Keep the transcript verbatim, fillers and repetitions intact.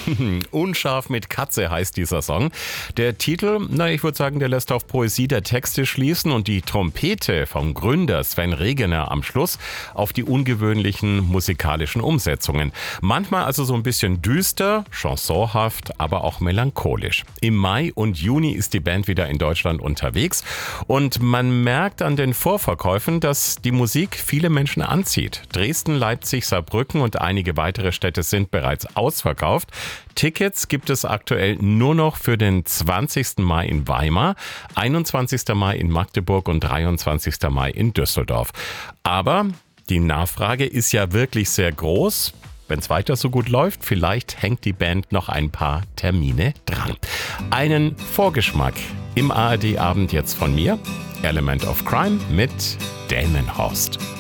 Unscharf mit Katze heißt dieser Song. Der Titel, na ich würde sagen, der lässt auf Poesie der Texte schließen und die Trompete vom Gründer Sven Regener am Schluss auf die ungewöhnlichen musikalischen Umsetzungen. Manchmal also so ein bisschen düster, chansonhaft, aber auch melancholisch. Im Mai und Juni ist die Band wieder in Deutschland unterwegs und man merkt an den Vorverkäufen, dass die Musik viele Menschen anzieht. Dresden, Leipzig, Saarbrücken und einige weitere Städte sind bereits ausverkauft. Tickets gibt es aktuell nur noch für den zwanzigsten Mai in Weimar, einundzwanzigsten Mai in Magdeburg und dreiundzwanzigsten Mai in Düsseldorf. Aber die Nachfrage ist ja wirklich sehr groß. Wenn es weiter so gut läuft, vielleicht hängt die Band noch ein paar Termine dran. Einen Vorgeschmack im A R D-Abend jetzt von mir. Element of Crime mit Delmenhorst.